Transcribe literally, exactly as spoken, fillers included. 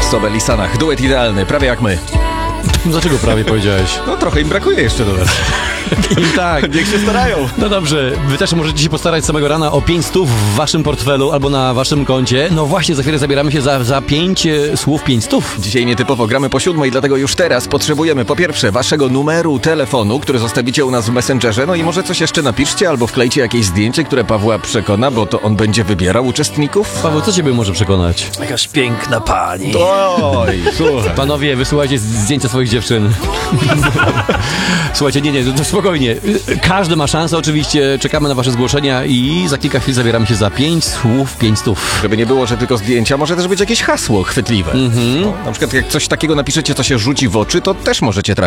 Sobel i Sanach, duet idealny, prawie jak my. Dlaczego prawie powiedziałeś? No trochę im brakuje jeszcze do nas. I tak. Niech się starają. No dobrze, wy też możecie się postarać z samego rana o pięć stów w waszym portfelu albo na waszym koncie. No właśnie, za chwilę zabieramy się za, za pięć e, słów, pięć stów. Dzisiaj nietypowo gramy po siódmej, dlatego już teraz potrzebujemy po pierwsze waszego numeru telefonu, który zostawicie u nas w Messengerze, no i może coś jeszcze napiszcie albo wklejcie jakieś zdjęcie, które Pawła przekona, bo to on będzie wybierał uczestników. Paweł, co ciebie może przekonać? Jakaś piękna pani. Oj, słuchaj. Panowie, wysyłajcie zdjęcia swoich dziewczyn. Słuchajcie, nie, nie, to spokojnie. Każdy ma szansę, oczywiście. Czekamy na wasze zgłoszenia i za kilka chwil zabieramy się za pięć słów, pięć stów. Żeby nie było, że tylko zdjęcia, może też być jakieś hasło chwytliwe. Mhm. No, na przykład jak coś takiego napiszecie, co się rzuci w oczy, to też możecie trafić.